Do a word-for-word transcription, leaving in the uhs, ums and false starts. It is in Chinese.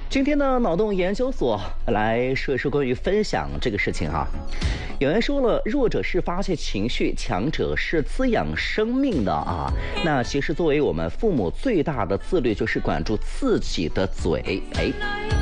今天呢，脑洞研究所来说一说关于分享这个事情哈。有人说了，弱者是发泄情绪，强者是滋养生命的啊。那其实作为我们父母最大的自律就是管住自己的嘴，哎。